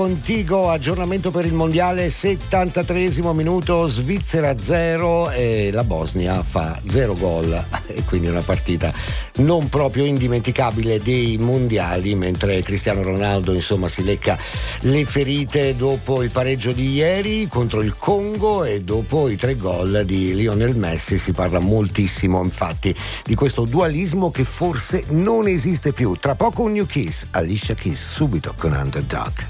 Contigo, aggiornamento per il mondiale, 73esimo minuto, Svizzera 0 e la Bosnia fa 0 gol e quindi una partita non proprio indimenticabile dei mondiali, mentre Cristiano Ronaldo insomma si lecca le ferite dopo il pareggio di ieri contro il Congo e dopo i 3 gol di Lionel Messi. Si parla moltissimo infatti di questo dualismo che forse non esiste più. Tra poco un New Kiss, Alicia Keys subito con Underdog.